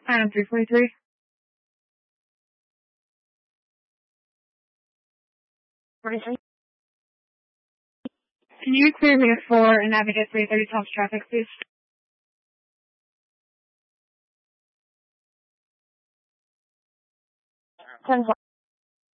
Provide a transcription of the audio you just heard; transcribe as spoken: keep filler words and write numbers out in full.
Um, three forty-three. forty-three. Can you clear me for and navigate three thirty Tom's traffic, please? ten